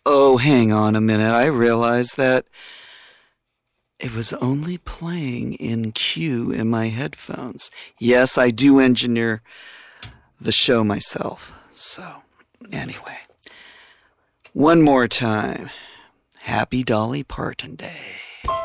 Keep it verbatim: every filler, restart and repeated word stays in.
Oh, hang on a minute. I realized that it was only playing in Q in my headphones. Yes, I do engineer the show myself. So, anyway. One more time. Happy Dolly Parton Day.